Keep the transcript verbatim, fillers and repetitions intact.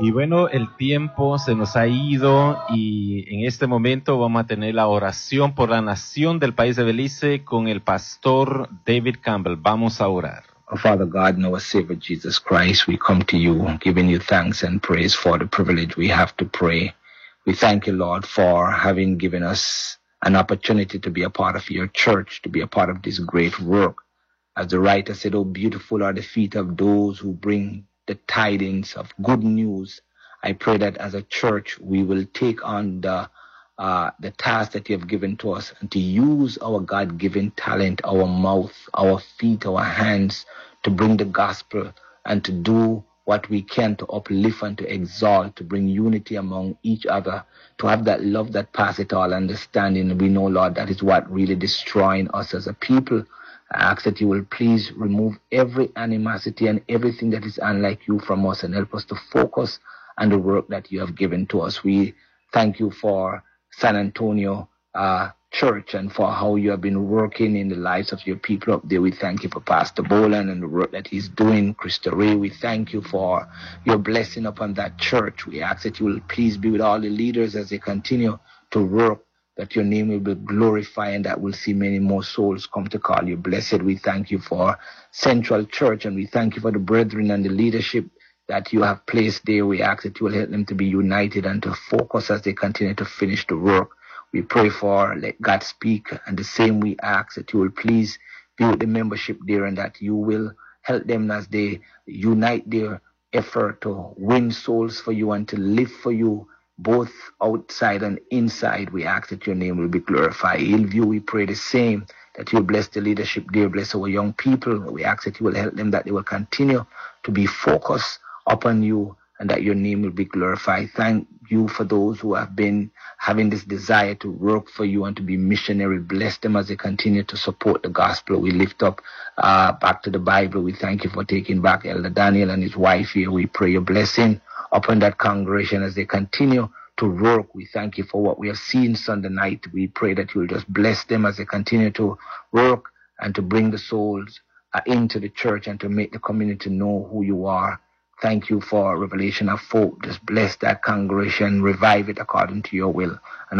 Y bueno, el tiempo se nos ha ido y en este momento vamos a tener la oración por la nación del país de Belice con el pastor David Campbell. Vamos a orar. Our Father God and our Savior Jesus Christ, we come to you giving you thanks and praise for the privilege we have to pray. We thank you, Lord, for having given us an opportunity to be a part of your church, to be a part of this great work. As the writer said, oh, beautiful are the feet of those who bring the tidings of good news. I pray that as a church, we will take on the uh, the task that you have given to us and to use our God-given talent, our mouth, our feet, our hands to bring the gospel and to do what we can to uplift and to exalt, to bring unity among each other, to have that love that passeth all understanding. We know, Lord, that is what really destroying us as a people. I ask that you will please remove every animosity and everything that is unlike you from us and help us to focus on the work that you have given to us. We thank you for San Antonio uh, Church and for how you have been working in the lives of your people up there. We thank you for Pastor Boland and the work that he's doing. Christo Ray, we thank you for your blessing upon that church. We ask that you will please be with all the leaders as they continue to work, that your name will be glorified and that we'll see many more souls come to call you blessed. We thank you for Central Church and we thank you for the brethren and the leadership that you have placed there. We ask that you will help them to be united and to focus as they continue to finish the work. We pray for let God speak, and the same we ask that you will please be with the membership there and that you will help them as they unite their effort to win souls for you and to live for you both outside and inside. We ask that your name will be glorified. Hillview, we pray the same, that you will bless the leadership there, bless our young people. We ask that you will help them, that they will continue to be focused upon you and that your name will be glorified. Thank you for those who have been having this desire to work for you and to be missionary. Bless them as they continue to support the gospel. We lift up uh, back to the Bible. We thank you for taking back Elder Daniel and his wife here. We pray your blessing upon that congregation as they continue to work. We thank you for what we have seen Sunday night. We pray that you will just bless them as they continue to work and to bring the souls uh, into the church and to make the community know who you are. Thank you for revelation of hope. Just bless that congregation, revive it according to your will. And